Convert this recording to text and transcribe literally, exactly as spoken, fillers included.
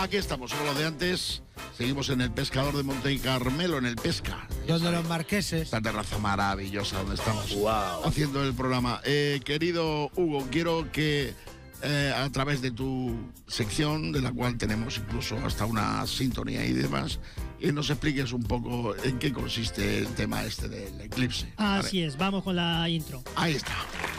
Aquí estamos, como lo de antes. Seguimos en el Pescador de Monte Carmelo, en el Pesca. Donde los marqueses. Esta terraza maravillosa donde estamos wow. haciendo el programa. Eh, querido Hugo, quiero que eh, a través de tu sección, de la cual tenemos incluso hasta una sintonía y demás, y nos expliques un poco en qué consiste el tema este del eclipse. Así es, vamos con la intro. Ahí está.